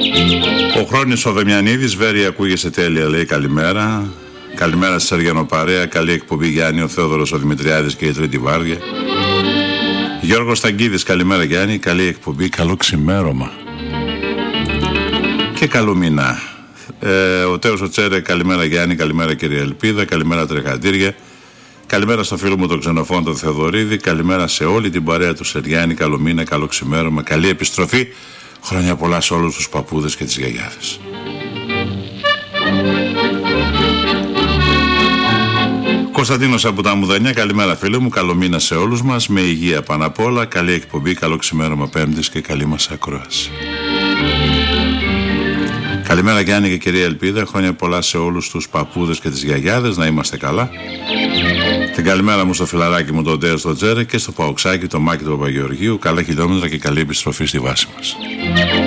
Ο Χρόνης ο Δεμιανίδης, Βέρεια ακούγεσαι τέλεια, λέει καλημέρα. Καλημέρα στη Αργιανοπαρέα, καλή εκπομπή Γιάννη, ο Θεόδωρος ο Δημητριάδης και η Τρίτη Βάρδια. Γιώργος Ταγκίδης, καλημέρα Γιάννη, καλή εκπομπή, καλό ξημέρωμα και καλό μήνα. Ο Τέος ο Τσέρε, καλημέρα Γιάννη, καλημέρα κυρία Ελπίδα, καλημέρα Τρεχαντήρια. Καλημέρα στο φίλο μου τον Ξενοφόντο τον Θεοδωρίδη, καλημέρα σε όλη την παρέα του Σεριάννη, καλό μήνα, καλό ξημέρωμα, καλή επιστροφή. Χρόνια πολλά σε όλους τους παππούδες και τις γιαγιάδες. Κωνσταντίνος από τα Μουδανιά, καλημέρα φίλε μου, καλό μήνα σε όλους μας, με υγεία πάνω απ' όλα, καλή εκπομπή, καλό ξημέρωμα Πέμπτης και καλή μας ακρόαση. Καλημέρα Γιάννη και κυρία Ελπίδα, χρόνια πολλά σε όλους τους παππούδες και τις γιαγιάδες, να είμαστε καλά. Την καλημέρα μου στο φιλαράκι μου τον Τέο στο Τζέρε και στο Παοξάκι, το Μάκη του Παπαγεωργίου, καλά χιλιόμετρα και καλή επιστροφή στη βάση μας.